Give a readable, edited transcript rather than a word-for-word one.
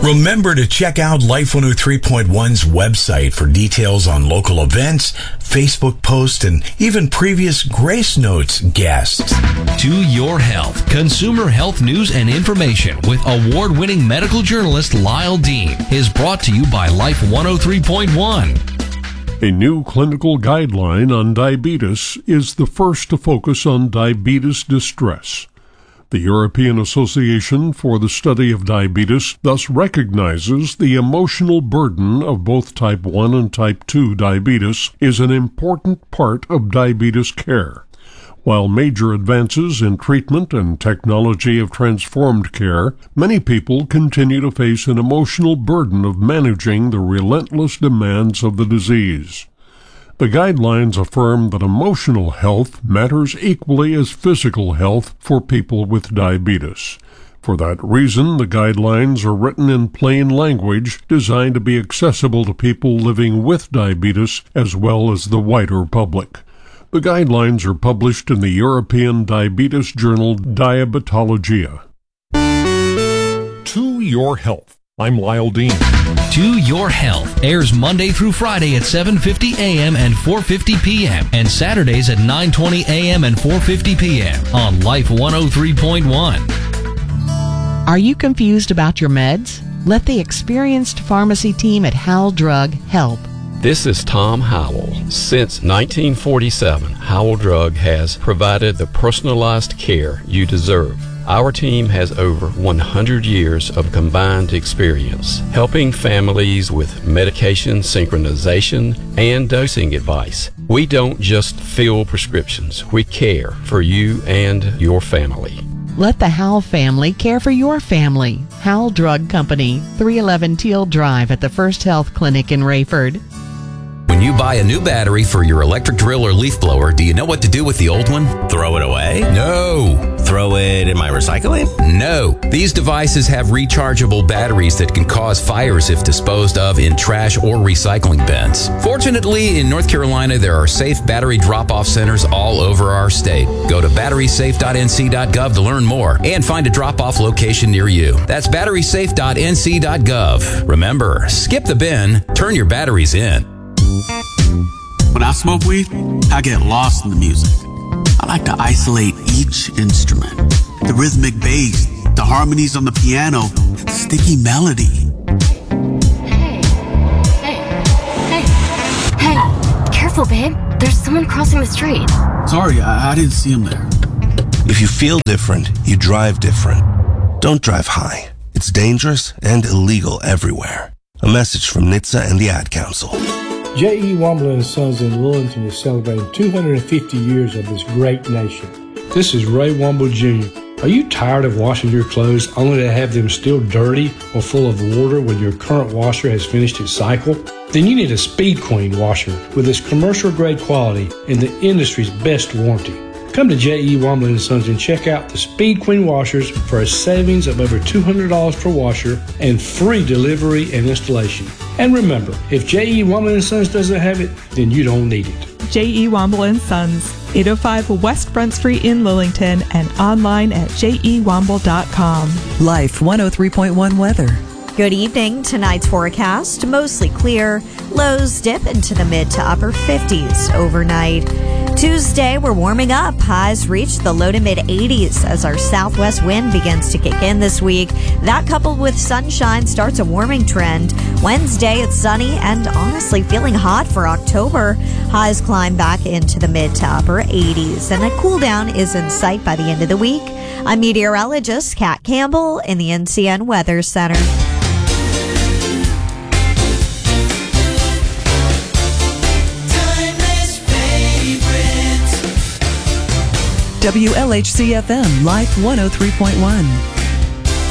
Remember to check out Life 103.1's website for details on local events, Facebook posts, and even previous Grace Notes guests. To Your Health, consumer health news and information with award-winning medical journalist Lyle Dean is brought to you by Life 103.1. A new clinical guideline on diabetes is the first to focus on diabetes distress. The European Association for the Study of Diabetes thus recognizes the emotional burden of both type 1 and type 2 diabetes is an important part of diabetes care. While major advances in treatment and technology have transformed care, many people continue to face an emotional burden of managing the relentless demands of the disease. The guidelines affirm that emotional health matters equally as physical health for people with diabetes. For that reason, the guidelines are written in plain language designed to be accessible to people living with diabetes as well as the wider public. The guidelines are published in the European Diabetes Journal Diabetologia. To Your Health. I'm Lyle Dean. To Your Health airs Monday through Friday at 7:50 a.m. and 4:50 p.m. and Saturdays at 9:20 a.m. and 4:50 p.m. on Life 103.1. Are you confused about your meds? Let the experienced pharmacy team at Howell Drug help. This is Tom Howell. Since 1947, Howell Drug has provided the personalized care you deserve. Our team has over 100 years of combined experience helping families with medication synchronization and dosing advice. We don't just fill prescriptions, we care for you and your family. Let the Howell family care for your family. Howell Drug Company, 311 Teal Drive at the First Health Clinic in Rayford. When you buy a new battery for your electric drill or leaf blower, do you know what to do with the old one? Throw it away? No. Throw it in my recycling? No. These devices have rechargeable batteries that can cause fires if disposed of in trash or recycling bins. Fortunately, in North Carolina, there are safe battery drop-off centers all over our state. Go to batterysafe.nc.gov to learn more and find a drop-off location near you. That's batterysafe.nc.gov. Remember, skip the bin, turn your batteries in. When I smoke weed, I get lost in the music. I like to isolate each instrument. The rhythmic bass, the harmonies on the piano, the sticky melody. Hey, careful, babe. There's someone crossing the street. Sorry, I didn't see him there. If you feel different, you drive different. Don't drive high. It's dangerous and illegal everywhere. A message from NHTSA and the Ad Council. J.E. Womble & Sons in Lillington is celebrating 250 years of this great nation. This is Ray Womble Jr. Are you tired of washing your clothes only to have them still dirty or full of water when your current washer has finished its cycle? Then you need a Speed Queen washer with its commercial-grade quality and the industry's best warranty. Come to J.E. Womble & Sons and check out the Speed Queen washers for a savings of over $200 per washer and free delivery and installation. And remember, if J.E. Womble & Sons doesn't have it, then you don't need it. J.E. Womble & Sons, 805 West Front Street in Lillington and online at jewomble.com. Life 103.1 weather. Good evening. Tonight's forecast, mostly clear. Lows dip into the mid to upper 50s overnight. Tuesday, we're warming up. Highs reach the low to mid 80s as our southwest wind begins to kick in this week. That coupled with sunshine starts a warming trend. Wednesday, it's sunny and honestly feeling hot for October. Highs climb back into the mid to upper 80s and a cool down is in sight by the end of the week. I'm meteorologist Kat Campbell in the NCN Weather Center. WLHC-FM, Life 103.1.